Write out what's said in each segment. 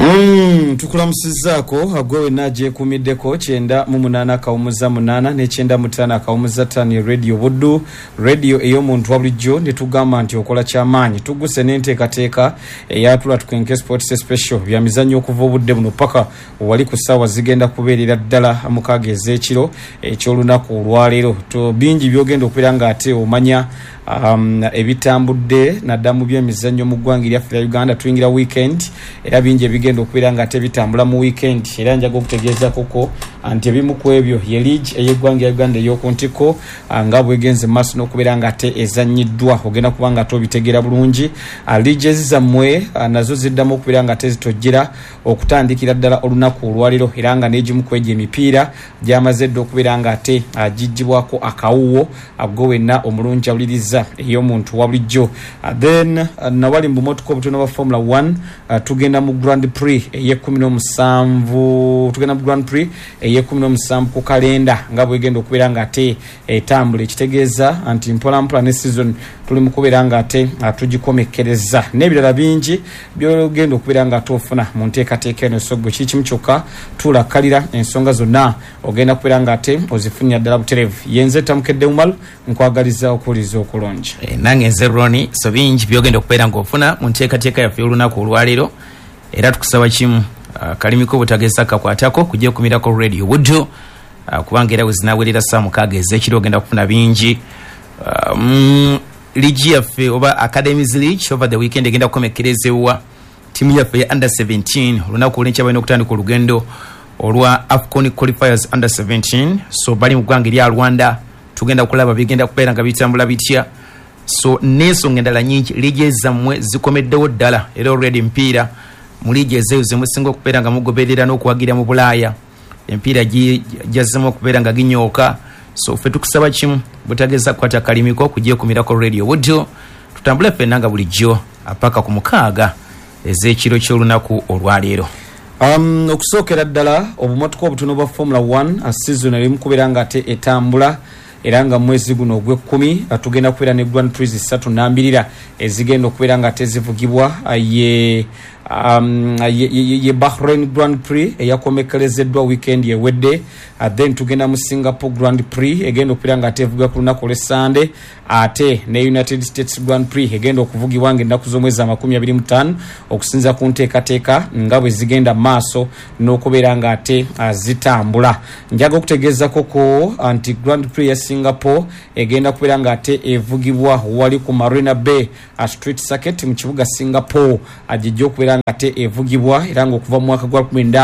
Tukulamusizzaako agwewe naje kumiddeko 9:8 ne 9:5 Radio Buddu radio ey'omuntu wabulijjo ne tugamba nti okola kyamaanyi tuguse n'enteekateeka eyatula tukwenke sports special bya mizannyo okuva obudde buno paka wali ku ssaawa zigenda kubeerera ddala mukaaga ez'ekiro eky'olunaku olwaleero to bingi byogenda okubeera ng'ate omanya ebitambudde naddamu by'emizannyo mu ggwanga lyaffe lya Uganda tuyingira weekend era bingi ebigenda okubeera ng'ate bitambula mu weekend era njaga okutegeeza koko anti ebimu ku ebyo ye league ey'eggwanga lya Uganda ey'oku ntiko nga bwegenze maaso n'okubeera ng'ate ezannyiddwa ogenda kuba nga tobitegeera bulungi league ezizammwe nazo ziddamu okubeera ng'ate zitojjera okutandikira ddala olunaku olwaliro era nga n'egimu ku egyo emipiira gyamaze dda okubeera ng'ate giggyibwako akawuwo agwo wenna omulungi awuliriza ey'omuntu wabulijjo then nawali mu bumotoka obutono bwa Formula 1 tugenda mu Grand Prix eye-17 ku kalenda nga bwegenda okubeera ng'ate etambula ekitegeeza anti mpolampola ne season tuli mu kubeera ng'ate tugikomekkereza n'ebirala bingi byogenda okubeera ng'ate ofuna mu nteekateeka eno so gwe kiri kimu kyokka tulakkalira ensonga zonna ogenda kubeera ng'ate ozifunya ddala butereevu yenze Tamukedde Umar nkwagaliza okuwuliza okulungi nange nze Ronnie so bingi byogenda okubeera ng'ofuna mu nteekateeka yaffe olunaku olwaleero era tukusaba kimu kalimiko butageza kakwatako kujja kumirako Radio Buddu kubanga era wezinawerera saa mukaaga ez'ekiro ogenda kufuna bingi ligi yaffe oba Academies League over the weekend egenda kukomekkerezebwa timu yaffe ya under 17 olunaku olw'enkya balina okutandika olugendo olwa AFCON qualifiers under 17 so bali mu ggwanga erya Rwanda tugenda kulaba bigenda kubeera nga bitambula bitya so n'ensonga endala nyingi ligi zammwe zikomeddewo ddala era already mpiira mu ligi ezeeyo zemusinga okubeera nga mugoberera n'okuwagira mu Bulaaya empiira gyazzemu okubeera nga ginyooka so ffe tukusaba kimu butageza kukwata kalimiko kujja kumirako Radio Buddu tutambule ffenna nga bulijjo apaka ku mukaaga ez'ekiro ky'olunaku olwaleero. Okusookera ddala obumotoka obutono bwa Formula 1 season eri mu kubeera ng'ate etambula era nga mwezi guno ogw'ekkumi tugenda kubeera ne Grand Prix 32 ezigenda okubeera ng'ate zivugibwa ye Bahrain Grand Prix eyakomekkerezeddwa weekend ewedde then tugenda mu Singapore Grand Prix egenda okubeera ng'ate evuga ku lunaku olw'Essande ate ne United States Grand Prix egenda okuvugibwa ng'ennaku z'omwezi 25 okusinza ku nteekateeka nga bwe zigenda maaso n'okubeera ng'ate zitambula njaga okutegeeza koko anti Grand Prix ya Singapore egenda kubeera ng'ate evugibwa wali ku Marina Bay Street Circuit mu kibuga Singapore ajijja okubeera ng'ate evugibwa era ng'okuva mu mwaka gwa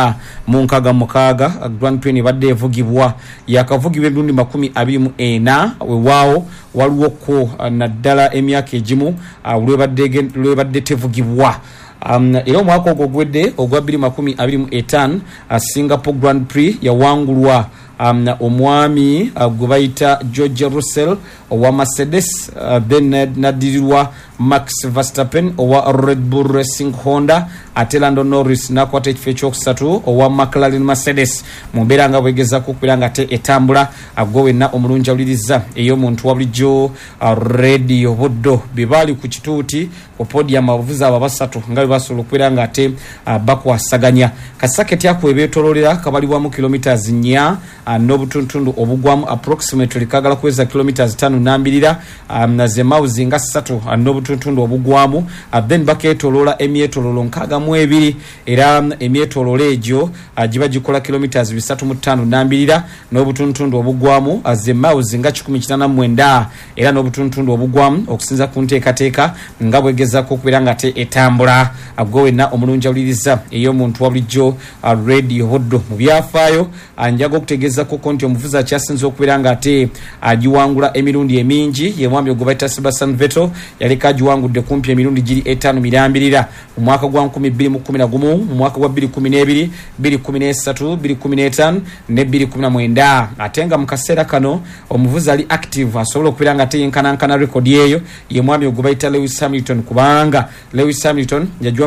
1966 Grand Prix ebadde evugibwa yakavugibwa emirundi 24 wewaawo waliwo ko naddala emyaka egimu lwebadde tevugibwa era omwaka ogwo ogwedde ogwa 2025 Singapore Grand Prix yawangulwa omwami gwe bayita George Russell owa Mercedes then naddirirwa Max Verstappen owa Red Bull Racing Honda ate Lando Norris nakwata ekifo ekyokusatu owa McLaren Mercedes mu mbeera nga bwegezaako okubeera ng'ate etambula agwo wenna omulungi awuliriza ey'omuntu wabulijjo Radio Buddu bebali ku kituuti ku podium abavuzi abo basatu nga bwe basobola okubeera ng'ate bakwasaganya kasaketi ako ebeetoololera kabalibwamu kilometers 4 n'obutuntundu obugwamu approximately kagala kuweza kilometers 5.2 ze mawuzi nga 3 n'obutuntundu obugwamu then bakeetooloola emyetoololo 62 era emyetoololo egyo giba gikola kilometers 3.5 n'obutuntundu obugwamu ze mawuzi nga 189 era n'obutuntundu obugwamu okusinza ku nteekateeka nga bwegezaako okubeera ng'ate etambula agwo wenna omulungi awuliriza ey'omuntu wabulijjo Radio Buddu mu byafaayo njaga okutegeeza koko nti omuvuzi akyasinza okubeera ng'ate agiwangula emirundi emingi ye mwami ogwe bayita Sebastian Vettel yaleka agiwangudde kumpi emirundi giri 5 mirambirira mu mwaka gwa 2011 mu mwaka gwa 2012 2013 2015 ne 2019 ate nga mu kaseera kano omuvuzi ali active asobola okubeera ng'ate yenkanankana record eyo ye mwami ogwe bayita Lewis Hamilton kubanga Lewis Hamilton yagiwangula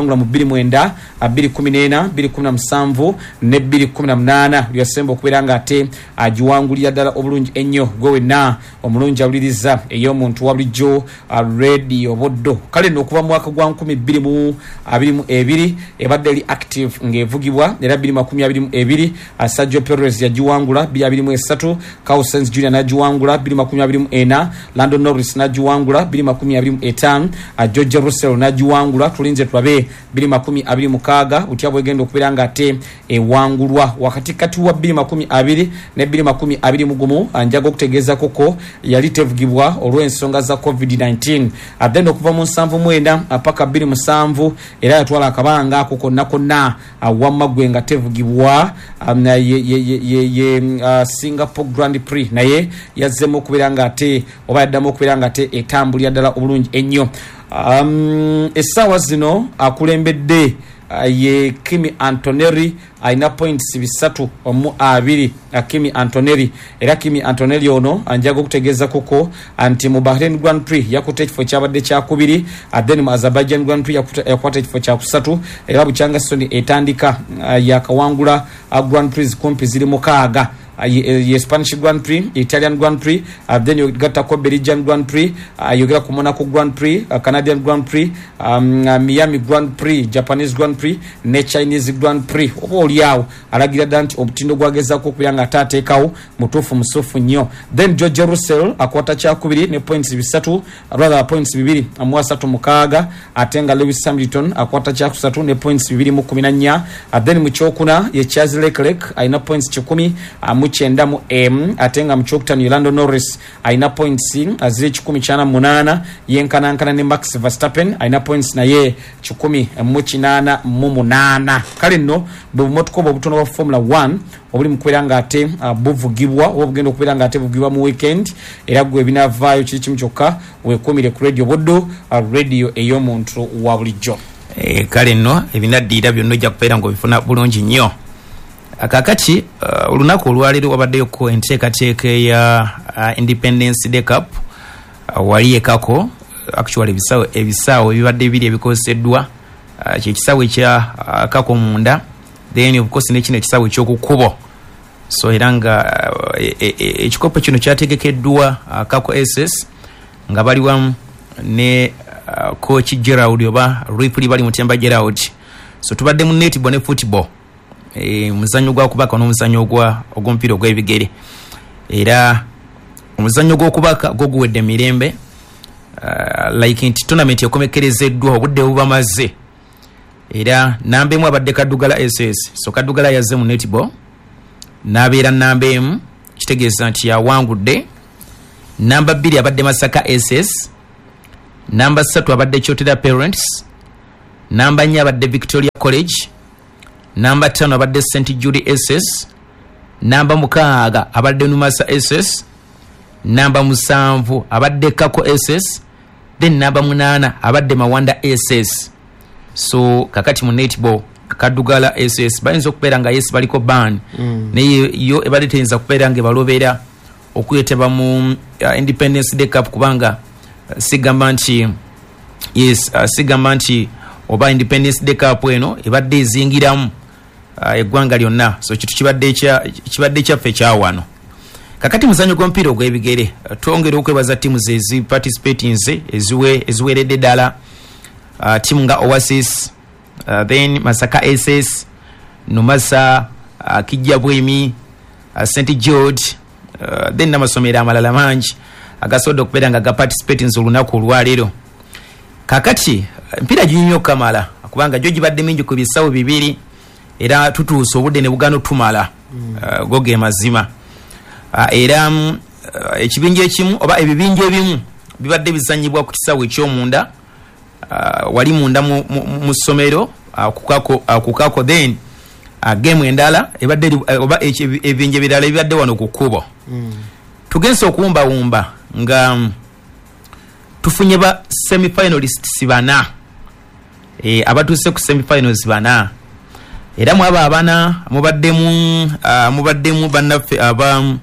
yagiwangula mu 29 2014 2017 ne 2018 lyasemba okubeera nga ate agiwangulira ddala obulungi ennyo gwe wenna omulungi awuliriza ey'omuntu wa bulijjo radio boddo kale nno okuva mu mwaka gwa 2022 ebadde eri active ng'evugibwa era 2022 Sergio Perez yagiwangula 2023 Carlos Sainz Jr nagiwangula 2024 Lando Norris nagiwangula 2025 George Russell nagiwangula tulinze tulabe 2026 utya bwegenda okubeera nga ate ewangulwa wakati kati wa 2020 ne 2021 anjaga okutegeeza koko yali tevugibwa olw'ensonga za COVID-19 adden okuva mu 7 paka 27 era yatwala akabanga ako konna wamma gwe nga tevugibwa Singapore Grand Prix naye yazzemu okubeera nga ate oba yaddamu okubeera nga ate etambulira ddala obulungi ennyo essaawa zino akulembedde ye Kimi Antonelli aina points 3 Kimi Antonelli era Kimi Antonelli ono anjaga okutegeeza koko anti mu Bahrain Grand Prix yakutte ekifo kyabadde kyakubiri then mu Azerbaijan Grand Prix yakwata ekifo kyakusatu era bukyanga soni etandika yakawangula Grand Prix kumpi ziri mukaaga ye Spanish Grand Prix, Italian Grand Prix, then you got a Belgian Grand Prix, you got Monaco Grand Prix, Canadian Grand Prix, Miami Grand Prix, Japanese Grand Prix, ne Chinese Grand Prix. All yao alagira danti obutindo gwageza ko kuyanga tateekawo mutufu musofu nnyo. Then George Russell akwata kyakubiri ne points 3 rather points 2 amwasatu mukaaga atenga Lewis Hamilton akwata kyakusatu ne points 214 then muchokuna ye Charles Leclerc aina points 10 muchenda mu M atenga mchokutani Lando Norris aina points azire 18 yenkana ne Max Verstappen aina points na ye 18 mu 8 kale nno bumutuko bobutono wa Formula 1 obuli mukwiranga ate buvugibwa obugenda okubiranga ate buvugibwa mu weekend era gwe binavaayo kiri kimu kyokka wekomire ku radio boddo radio ey'omuntu wa bulijjo kale nno ebinaddira byonna ojja kubeera ng'obifuna bulungi nnyo akakati olunaku olwaleero wabaddeyo ko enteekateeka ya Independence Day Cup wali ekako actually ebisaawo ebibadde biri ebikozeseddwa kyekisaawo ekya kako munda then of course nekino ekisaawo ekyokukubo so era nga ekikopo kino kyategekeddwa kako SS nga bali wamu ne coach Gerald oba Ripley bali mutemba Gerald so tubadde mu netball ne football muzanyo gwa kubaka n'omuzanyo ogw'omupiira ogw'ebigere era omuzanyo gw'okubaka guwedde mirembe like nti tournament yakomekerezeddwa obudde bubamaze era namba emu abadde Kaddugala SS so Kaddugala yazze mu netball n'abeera namba emu kitegeeza nti yawangudde namba 2 abadde Masaka SS namba 3 abadde Kyotera Parents namba 4 abadde Victoria College namba 5 abadde St Jude SS namba 6 abadde Numasa SS namba 7 abadde Kako SS then namba 8 abadde Mawanda SS so kakati mu netball Kaddugala SS bayinza okubeera nga yes baliko ban naye yo ebadde teyinza kubeera nga balobera okuyeteba mu Independence Day Cup kubanga sigamba nti yes sigamba nti oba Independence Day Cup eno ebadde ezingiramu eggwanga lyonna so kitu kibadde kyaffe kyawano kakati muzanyo gw'omupiira ogw'ebigere twongera okwebaza ttiimu zezi participatinze eziweredde ddala ttiimu nga Oasis then Masaka SS Numasa Kijja Bwemi St George then n'amasomero amalala mangi agasobodde okubeera nga gaparticipatinze olunaku olwaleero kakati mpira ginyumya okukamala kubanga gyo gibadde mingi ku bisawo bibiri era tutuuse obudde ne bugano tumala goge mazima era ekibinja ekimu oba ebibinja ebimu bibadde bizanyibwa ku kisawo eky'omunda wali munda mu ssomero kukako then game endala ebadde oba ebinja ebirala ebibadde wano ku kkubo tugenze okuwumbawumba nga tufunye ba semi-finalists 4 abatuuse ku semi-finals 4 era mwaba abana mubaddemu bannaffe aba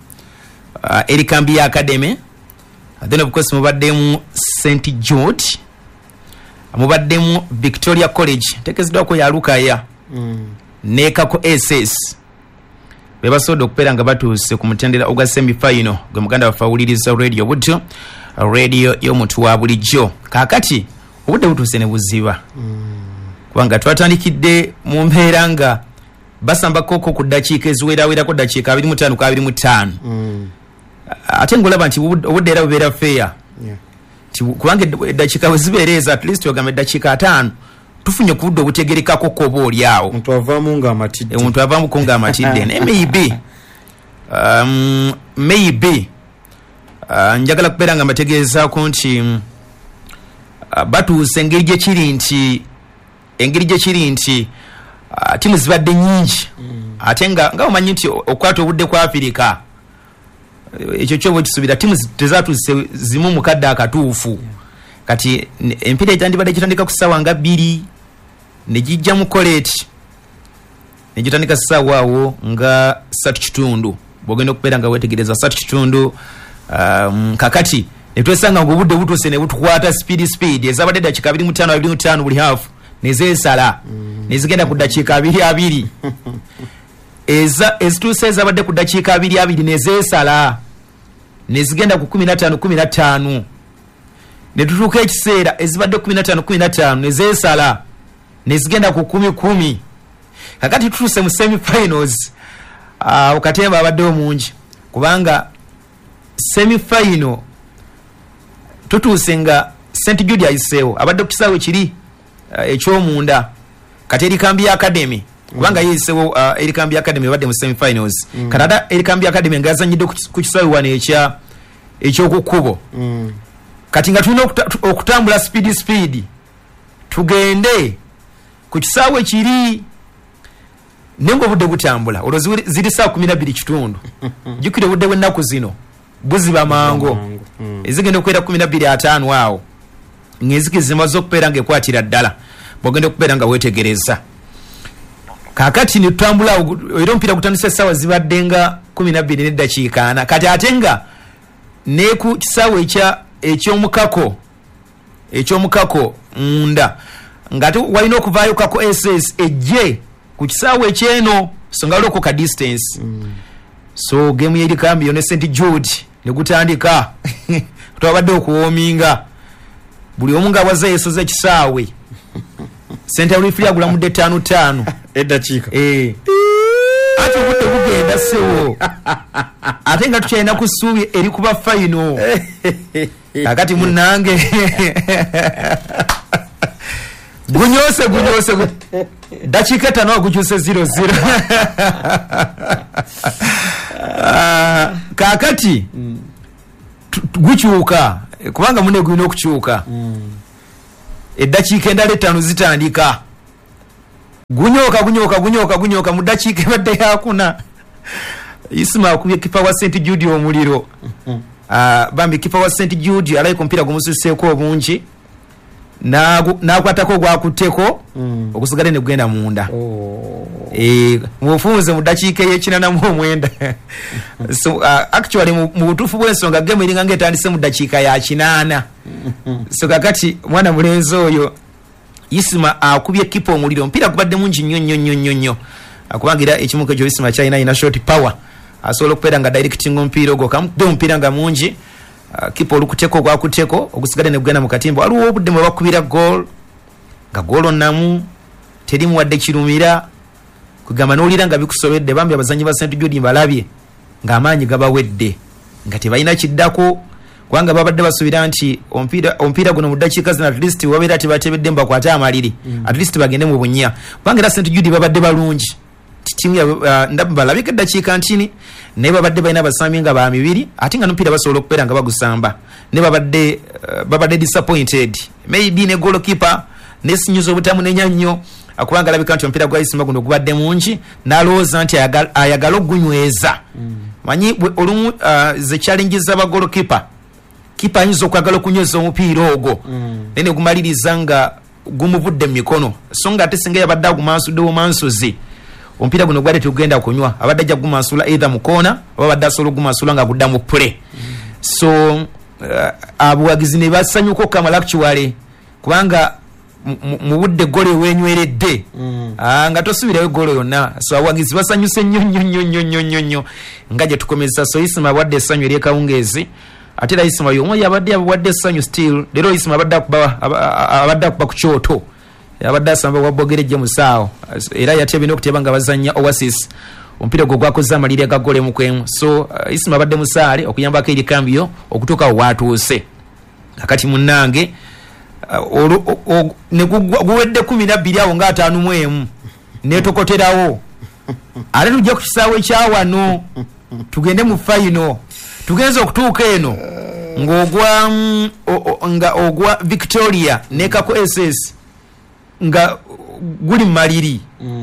Erikambya Academy then of course mubaddemu St George mubaddemu Victoria College tekeziddwako ya Lukaya nekako SS bebasobola okubeera nga batuuse ku mutendera ogwa semi-final gwe muganda waffe awuliriza radio butyo radio y'omuntu wa bulijjo kaakati obudde butuuse ne buziba kubanga twatandikidde mu mbeera nga basambako ku ddakiika eziwerawerako ddakiika 25 ku 25 ate ngolaba nti obudde era bubeera fair kubanga eddakiika bwe zibeereza at least ogamba eddakiika 5 tufunye ku budde obutegerekako koba oli awo omuntu avaamu nga amatidde ne maybe njagala kubeera nga mbategeezaako nti batuuse engeri gye kiri nti timu zibadde nyingi ate nga omanyi nti okwata obudde kwa Afirika ekyo kyoba okisubira timu tezatuuse zimu mu kadde akatuufu kati empira etandibadde kitandika ku ssaawa nga 2 ne gijja mu koleti ne gitandika ssaawa awo nga 3:30 bw'ogenda okubeera nga weetegereza 3:30 kakati ne twesanga nga obudde butuuse ne butukwata speed ezabadde ddakiika 25 buli hafu nezeesala nezigenda ku ddakiika 2 ezituuse ezabadde ku ddakiika 2 nezeesala nezigenda ku 15 ne tutuuka ekiseera ezibadde 15 nezeesala nezigenda ku 10 kakati tutuuse mu semi-finals okatemba abaddewo mungi kubanga semi-final tutuuse nga St. Jude ayiseewo abadde ku kisaawe kiri ekyomunda kati Erikambi Academy kubanga yiseewo Erikambi Academy abadde mu semi-finals Canada Erikambi Academy nga yazanyidde ku kisaawe wano ekyokukkubo kati nga tulina okutambula speed tugende ku kisaawe kiri nengo budde butambula olwo ziri saa 12:00 jukire budde bw'ennaku zino buziba mango ezigenda okubeera 12:05 awo ng'eziki zimaze okubeera ng'ekwatira ddala bw'ogenda okubeera nga weetegereza kaakati ne tutambula era omupiira gutandisa essaawa zibadde nga 12:4 kati ate nga ne ku kisaawe ekyomukako munda ngate walina okuvaayo kako SS ejje ku kisaawe ekyeno so nga waliwo ka distance so game y'Erikambi yo ne St. Jude ne gutandika twabadde okuwoominga buli omu nga waza yesoza ekisaawe St. Referee agulamudde 5 eddakiika ate obudde bugenda sewo ate nga tukyalina ku ssuubi eri kuba final kakati munnange gunyose dakiika 5 agukyuse 0-0 kakati gukyuka kubanga mune gulina okukyuka eddakiika endala 5 zitandika gunyoka mu ddakiika ebadde yakuna Isima akubye kipa wa St. Jude omuliro bambi kipa wa St. Jude alayiko omupiira gumususeeko obungi nakwatako gwakutteko okusigala ne gugenda munda mufunze mu ddakiika y'ekinanamu-9 so actually mu butuufu bw'ensonga gemu eringa ng'etandise mu ddakiika ya 8 so kakati mwana mulenzi oyo Isima akubye kipa omuliro omupiira gubadde mungi nnyo kubanga era ekimuko ekyo Isima kyalina short power asobola okubeera nga directing omupiira ogwo kamudde omupiira nga mungi kipa olukuteko gwakuteko okusigala ne gugenda mu katimba waliwo obudde mwe bakubira goal nga goal onnamu terimu wadde kirumira kugamba n'olira nga bikusobedde bambi abazanyi ba St. Jude mbalabye ng'amaanyi gabawedde nga tebalina kiddako kubanga babadde basuubira nti omupiira guno mu ddakiika zino at least wabeera tebatebedde mbakwate amaliri at least bagende mu bunya kubanga era St. Jude babadde balungi timu balabika eddakiika ntini naye babadde balina abasambi nga ba 2 ate nga n'omupiira basobola okubeera nga bagusamba ne babadde disappointed maybe ne goalkeeper nesinyiza obutamu nenya nnyo kubanga alabika nti omupiira gwa Isima guno gubadde mungi n'alowooza nti ayagala ogunyweza manyi olumu ze challenges z'aba goalkeeper kipa ayinza okwagala okunyweza omupiira ogwo naye ne gumaliriza nga gumuvudde mu mikono so nga ate singa yabadde agumansudde bumansuzi omupiira guno gwali tugenda kunywa abadde ajja gumansula either mu koona oba badde asobola ogumansula nga gudda mu play so abuwagizi ne basanyuka okamala actually kubanga mu budde gole wenyweredde nga tosubirayo gole yonna so abawagizi basanyuse nnyo nga gye tukomeza so Isima wadde essanyu ery'ekawungeezi ate era Isima y'omu yabadde wadde essanyu still leero Isima abadde akuba ku kyoto abadde asamba wabbogereje musaawo era yatebye n'okuteba nga bazannya Oasis omupiira gwe gwakoze amaliri aga gole mu kwemu so Isima abadde musaale okuyambako eri kambiyo okutuuka watuuse akati munnange ne guwedde 12 awo nga 5 netokoterawo ate tujja ku kisaawe ekyawano tugende mu final tugenze okutuuka eno ng'ogwa Victoria nekako SS nga guli maliri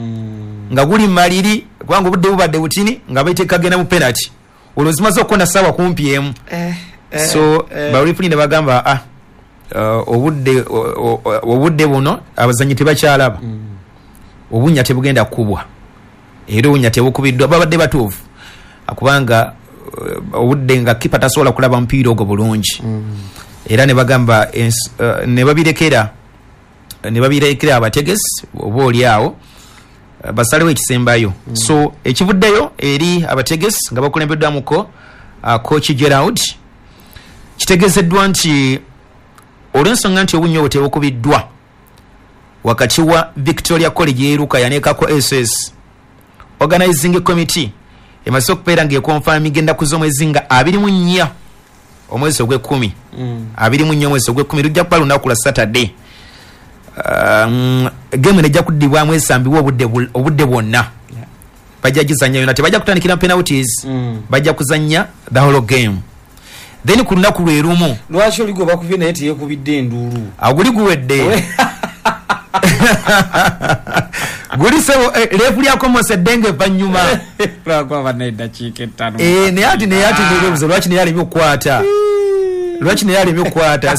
kubanga obudde bubadde butini nga bayitekagenda mu penalty olwo zimaze okukona ssaawa kumpi emu so barefuli ne bagamba obudde buno abazanyi tebakyalaba obunya tebugenda kukubwa era obunya tebukubiddwa babadde batuufu kubanga obudde nga kipa tasobola kulaba mupiira ogwo bulungi era ne bagamba ne babirekera abategesi oba oli awo basalewo ekisembayo so ekivuddeyo eri abategesi nga bakulembeddwamuko coach Gerald kitegezeddwa nti olw'ensonga nti obunnya obwo tebukubiddwa wakati wa Victoria College yeeruka yanekako SS organizing committee emaze okubeera ng'ekonfirming ennaku z'omwezi nga 24 omwezi ogw'ekumi 24 omwezi ogw'ekumi lujja kuba lunaku lwa Saturday game nejja kuddibwamu esambibwa obudde bwonna bajja gizanya yona tebajja kutandikira penalties bajja kuzanya the whole game then ku lunaku lwe lumu lwaki oligo bakubye naye tiyekubidde enduulu aguli guwedde guli sebo lefu lyako Mosedenge vanyuma lwakwa bana dakiika 5 ne ati ndebuzo lwaki ne yalimye okukwata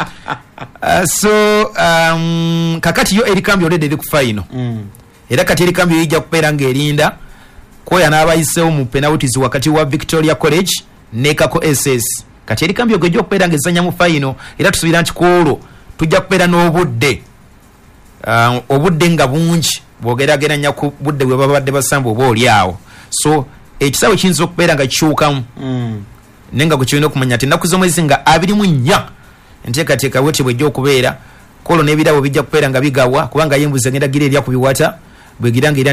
so kakati yo erikambi already eri ku final era kati erikambi yijja kubeera ng'erinda koya n'abayisewo mu penalties wakati wa Victoria College ne kako SS kati erikambi ogejja okubeera ng'ezanya mu final era tusuubira nti kwolwo tujja kubeera n'obudde obudde nga bungi bwogerageranya ku budde bwe babadde basamba oba oli awo so ekisaawe kiyinza okubeera nga kikyukamu nenga kukiwina okumanya ati ennaku z'omwezi nga 24 enteekateeka bwetyo bwejja okubeera kwolwo n'ebirabo bijja kubeera nga bigabwa kubanga yembuzi agenda gira erya ku biwata bwegira ng'era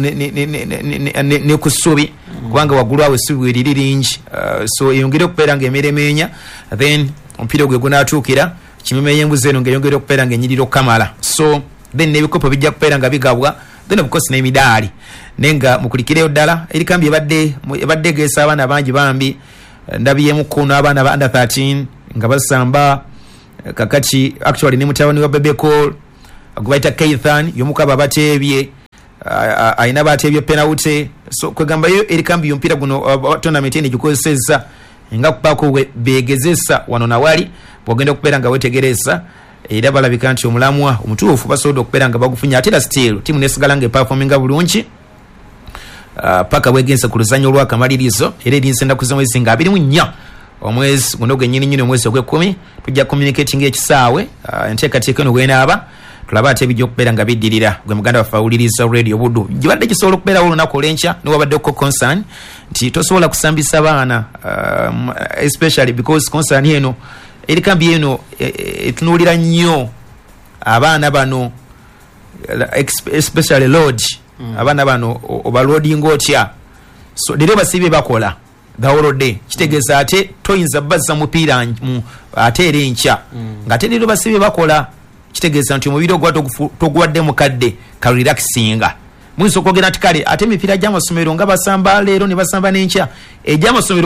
ne ku ssubi kubanga waggulu awo essubi weriri lingi so eyongere okubeera ng'emeremeenya then omupiira gwe gunaatuukira kimeme y'embuzi eno ng'eyongere okubeera ng'enyirira okukamala so then n'ebikopo bijja kubeera nga bigabwa then of course n'emidaali nenga mukulikireyo ddala erikambi ebadde egeesa abaana bangi bambi ndabiyemu kuno abaana ba under 13 nga basamba kakati actually ne mutabani wa Bebeko agubaita Keithan yomukaba bateebye aina bateebye penalty so kwegamba yo erikambi yompira guno tournament ene gikozesa nga kupako begezesa wano na wali bogenda okubeera nga wetegereza era balabika nti omulamwa omutuufu basobola okubeera nga bagufunya ate still timu nesigala nga performinga bulungi paka bwegenze ku luzanyo lw'akamalirizo era erinze ennaku z'omwezi nga 24 omwezi guno gwennyini omwezi ogw'ekumi tujja communicating ekisaawe enteekateeka eno bwenaaba tulaba ate ebijja okubeera nga biddirira gwe muganda waffe awuliriza radio Buddu gibadde kisobola okubeerawo olunaku olw'enkya niwabaddeoko concern nti tosobola kusambisa baana especially because concern eno erikambi eno etunuulira nnyo abaana bano especially lodge abaana bano obalodinga otya so leero basibye bakola the whole day kitegeeza ate toyinza bazza mupiira ate era enkya ng'ate leero basibye bakola kitegeeza nti omubiri ogwa toguwadde mukadde kalirelaxinga muyinza okwogera nti kale ate emipiira gy'amasomero nga basamba leero ne basamba n'enkya egy'amasomero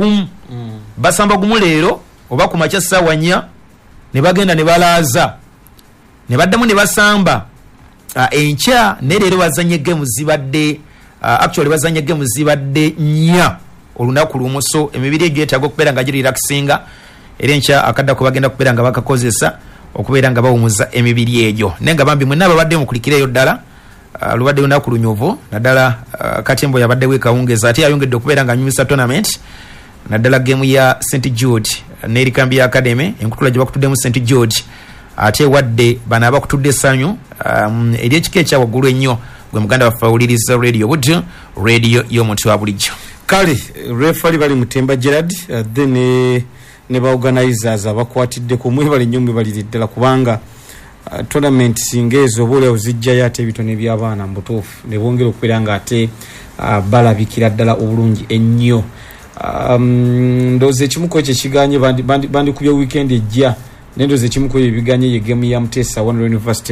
basamba gumu leero oba ku makya ssaawa 4 ne bagenda ne balaaza ne baddamu ne basamba enkya ne leero bazanye gemu zibadde actually bazanye gemu zibadde 4 olunaku lumu so emibiri egyo etaaga okubeera nga girelaxinga era enkya akadda ko bagenda kubeera nga bakakozesa okubeera nga bawumuza emibiri egyo naye nga bambi mwenna babadde mukulikireyo ddala lubadde lunaku lunyuvu naddala katembo yabaddewo ekawungeeza ate yayongedde okubeera nga anyumisa tournament naddala gemu ya St George n'erikambi ya Academy enkutula gye bakutuddemu St George ate wadde bana abakutudde essanyu eri ekika ekya waggulu ennyo gwe muganda waffe awuliriza radio buddu radio y'omuntu wa bulijjo kale refali bali Mutemba Gerard then ne ba organizers abakwatidde ku mwebale nnyo mwebali ddala kubanga tournament singezo bole ozijja ate bitone by'abaana mbutuufu ne bongera okubeera nga ate balabikira ddala obulungi ennyo ndoze ekimuko ekyo kiganye bandi kubya weekend ejja nendoze ekimuko ebiganye ye game ya Mutesa One University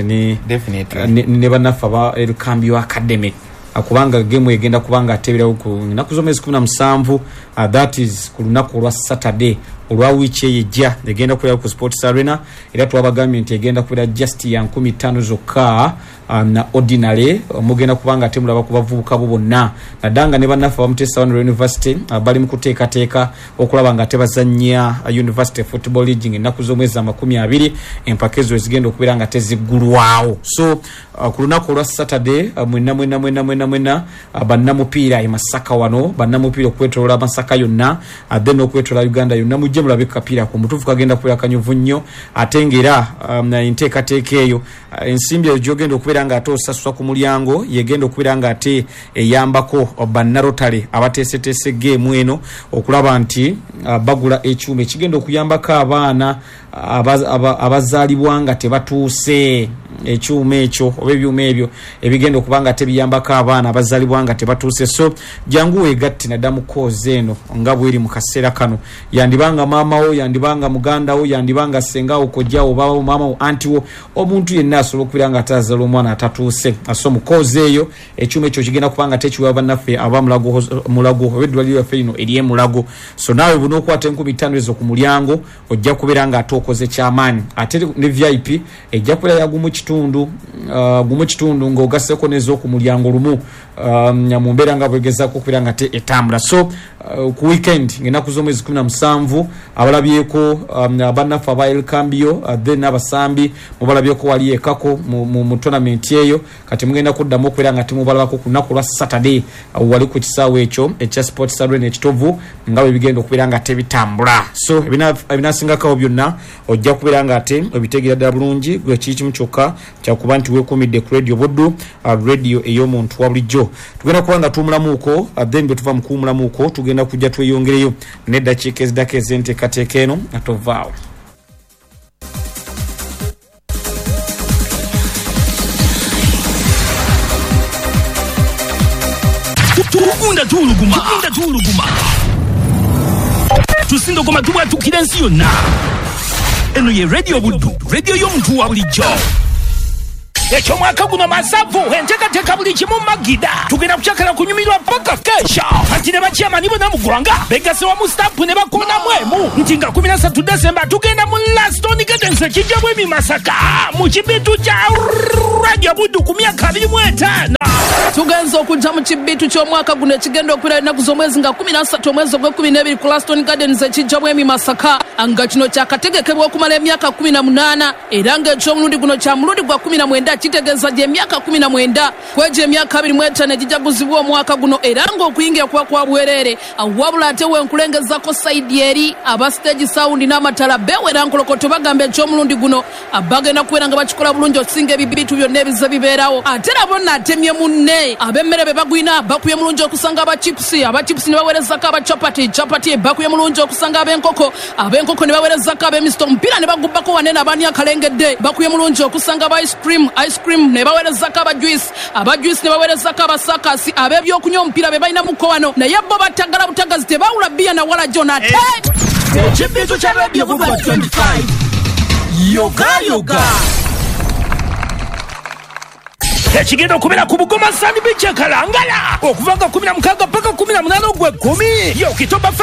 ne banafa ba El Cambio Academy akubanga game egenda kubanga atebera ku nakuzomezi 17 that is ku lunaku lwa Saturday olwa wiche yejja egenda kuya ku Sports Arena era twabagambye nti egenda kuba just ya 15 zokka na ordinary mugenda kubanga temulaba kubavubuka bo bonna nadanga ne banafa ba Mutesa One University bali mu kuteeka okulaba nga tebazannya University Football League nakuzomezi 20 empakezo ezigenda okubera nga tezigulwawo so ku lunaku lwa Saturday mwena bannamupiira e Masaka wano bannamupiira okwetolola Masaka yonna then okwetolola Uganda yonna mujje mulabe kapira ku mutufu kagenda kuya kanyuvu nnyo atengera inteekateeka eyo ensimbi ejogenda okubeera nga atosaswa ku mulyango yegenda okubeera nga ate eyambako bannarotale abateeseteese game eno okulaba nti bagula ekyuma ekigenda okuyambako abaana abazaalibwa nga tebatuuse ekyuma ekyo oba ebyuma ebyo ebigenda okubanga tebiyambako abaana abazaalibwa nga tebatuuse so jangu weegatte naddamu koze eno nga bweri mu kaseera kano yandibanga maamawo yandibanga mugandawo yandibanga sengawo kojjawo babawo maamawo antiwo omuntu yenna asobola okubeera nga atazaala omwana atatuuse so mu koze eyo ekyuma ekyo kigenda kubanga tekiwa bannaffe aba mulago obeddwaliro yaffe lino eri emulago so naawe buna okwata 15 ezo ku mulyango ojja kubeera nga atokoze kyamaanyi ate ne VIP ejja kubeera yagumu kitundu ng'ogasseko n'ez'oku mulyango lumu nyamumbeera nga bwegezaako okubeera nga te etambula so ku weekend ng'ennaku z'omwezi 17 abalabyeko bannaffe aba El Cambio then abasambi mubalabyeko wali ekako mu tournament eyo kati mugenda kuddamu okubeera nga temubalabako ku lunaku lwa Saturday wali ku kisaawe ekyo ekya Sports Arena ekitovu nga bwe bigenda okubeera nga tebitambula so ebinasingakawo byonna ojja kubeera nga ate obitegeera ddala bulungi gwe kikimu kyokka kyakuba nti weekumidde ku radio buddu radio ey'omuntu wa bulijjo tugenda kuba nga tuwumulamuuko then bwe tuva mu kuwumulamuuko tugenda kujja tweyongereyo n'eddakiika ezidako ez'enteekateeka eno nga tovaawo tukunda tuuluguma tusindogoma tubwatukira ensi yonna eno ye radio buddu radio y'omuntu wa bulijjo ekyo mwaka guno masavu enteekateeka buli kimu magida tugenda kukyakala kunyumirwa paka kesha kati ne bakyamani bonna mu ggwanga begase wamu stampu ne bakonamu emu nti nga 13 Desemba tugenda mu Laston Gardens ekijja bwemi Masaka mu kibitu kya radio buddu ku myaka 25 tugenza okujja mu kibitu ky'omwaka guno ekigenda okubeera ennaku z'omwezi nga 13 omwezi ogw'12 ku Laston Gardens ekijja bwemi Masaka nga kino kyakategekebwa okumala emyaka 18 era ng'ekyomulundi guno kya mulundi gwa 19 kitegeeza gye emyaka 19 kwegyo emyaka 25 egijaguzibwa omwaka guno era ng'okuyingira kuba kwa bwereere wabula ate wenkulengezako saidi eri aba stage sound n'amatala beewera nkolokoto bagamba ekyomulundi guno bagenda kubeera nga bakikola bulungi okusinga ebibitu byonna ebize bibeerawo ate nabo naatemye munne ab'emmere be bagwina bakuye mulungi okusanga abachipusi ne baweerezako abachapati bakuye mulungi okusanga ab'enkoko ne baweerezako ab'emisto omupiira ne bagubbako wanene abaani akalengedde bakuye mulungi okusanga aba ice cream ne baweerezako abajuice ne baweerezako abasakasi ab'ebyokunywa omupiira be balinamuko wano naye bo batagala butagazi tebawula bbiya na wala jonate ekibitu kya radio buddu 25 yoga ekigenda okubeera ku Bugoma Sand Beach Kalangala okuva nga 16 paka 18 ogw'ekkumi yo Oktoba